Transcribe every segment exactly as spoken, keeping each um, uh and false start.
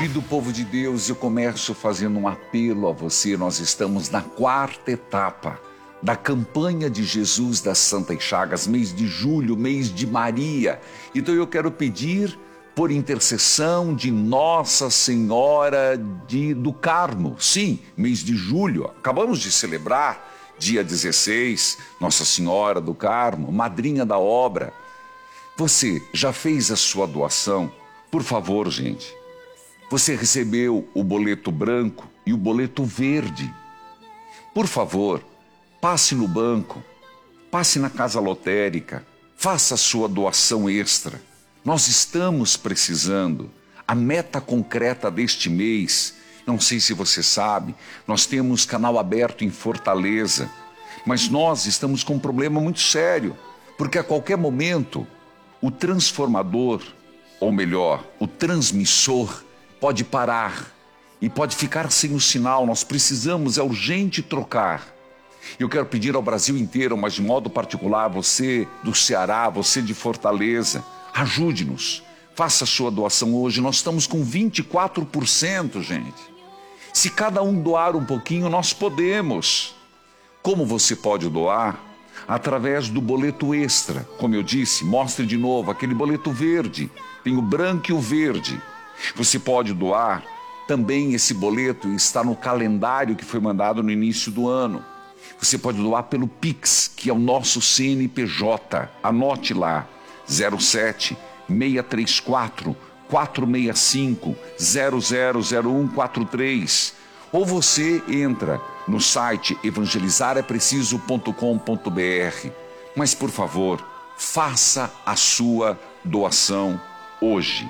Querido povo de Deus, eu começo fazendo um apelo a você. Nós estamos na quarta etapa da campanha de Jesus das Santas Chagas, mês de julho, mês de Maria. Então eu quero pedir por intercessão de Nossa Senhora de, do Carmo. Sim, mês de julho, acabamos de celebrar, dia dezesseis, Nossa Senhora do Carmo, madrinha da obra. Você já fez a sua doação? Por favor, gente. Você recebeu o boleto branco e o boleto verde. Por favor, passe no banco, passe na casa lotérica, faça a sua doação extra. Nós estamos precisando. A meta concreta deste mês, não sei se você sabe, nós temos canal aberto em Fortaleza, mas nós estamos com um problema muito sério, porque a qualquer momento o transformador, ou melhor, o transmissor, pode parar e pode ficar sem o sinal. Nós precisamos, é urgente trocar. Eu quero pedir ao Brasil inteiro, mas de modo particular, você do Ceará, você de Fortaleza, ajude-nos, faça a sua doação hoje. Nós estamos com vinte e quatro por cento, gente. Se cada um doar um pouquinho, nós podemos. Como você pode doar? Através do boleto extra. Como eu disse, mostre de novo aquele boleto verde. Tem o branco e o verde. Você pode doar, também esse boleto está no calendário que foi mandado no início do ano. Você pode doar pelo Pix, que é o nosso C N P J. Anote lá, zero sete, seis três quatro, quatro seis cinco, zero zero zero um quatro três. Ou você entra no site evangelizar é preciso ponto com ponto br. Mas, por favor, faça a sua doação hoje.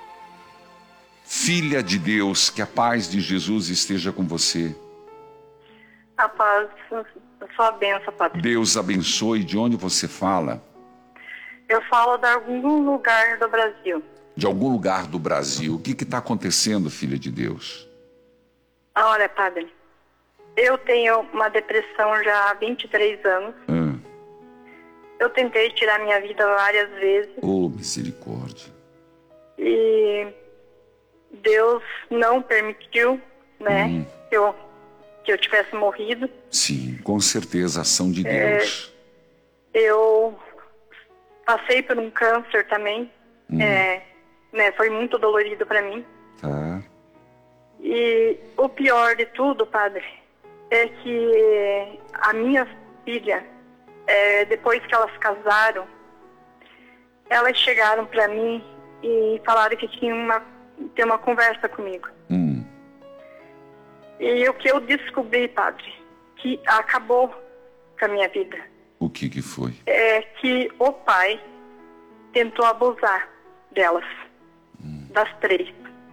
Filha de Deus, que a paz de Jesus esteja com você. A paz, a sua bênção, Padre. Deus abençoe. De onde você fala? Eu falo de algum lugar do Brasil. De algum lugar do Brasil. O que está acontecendo, filha de Deus? Ah, olha, Padre, eu tenho uma depressão já há vinte e três anos. Ah. Eu tentei tirar minha vida várias vezes. Oh, misericórdia. E Deus não permitiu, né, hum. que, eu, que eu tivesse morrido. Sim, com certeza, ação de Deus. É, eu passei por um câncer também. Hum. É, né, foi muito dolorido para mim. Tá. E o pior de tudo, Padre, é que a minha filha, é, depois que elas casaram, elas chegaram para mim e falaram que tinham uma, ter uma conversa comigo. Hum. E o que eu descobri, Padre, que acabou com a minha vida. O que que foi? É que o pai tentou abusar delas, hum. das três.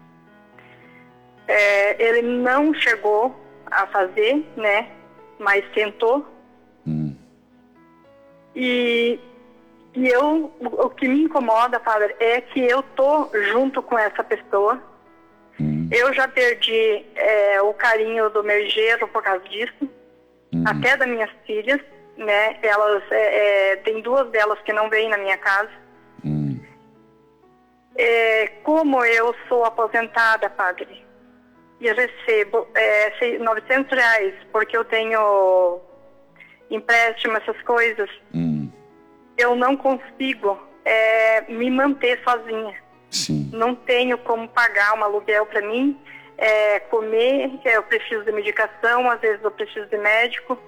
É, ele não chegou a fazer, né? Mas tentou. Hum. E, e eu, o, o que me incomoda, Padre, é que eu tô junto com essa pessoa. Hum. Eu já perdi é, o carinho do meu genro por causa disso. Hum. Até das minhas filhas, né? Elas, é, é, tem duas delas que não vêm na minha casa. Hum. É, como eu sou aposentada, Padre, e eu recebo é, novecentos reais, porque eu tenho empréstimo, essas coisas, hum. eu não consigo é, me manter sozinha. Sim. Não tenho como pagar um aluguel para mim, é, comer, eu preciso de medicação, às vezes eu preciso de médico.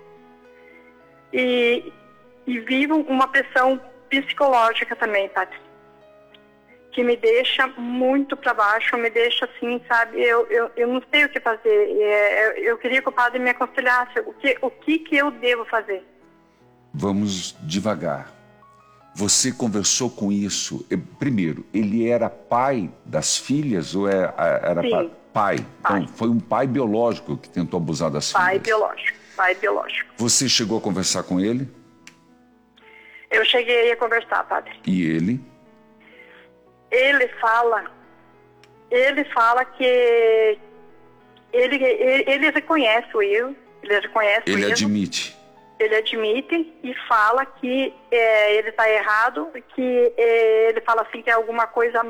E, e vivo uma pressão psicológica também, Padre, que me deixa muito para baixo, me deixa assim, sabe, eu, eu, eu não sei o que fazer. É, eu queria que o Padre me aconselhasse, o que, o que que eu devo fazer? Vamos devagar. Você conversou com isso, primeiro, ele era pai das filhas ou era, era Sim. pai? pai? Então, foi um pai biológico que tentou abusar das pai filhas? Pai biológico, pai biológico. Você chegou a conversar com ele? Eu cheguei a conversar, Padre. E ele? Ele fala, ele fala que ele, ele, ele reconhece o erro, ele reconhece ele o erro. admite. Ele admite e fala que é, ele está errado, que é, ele fala assim que é alguma coisa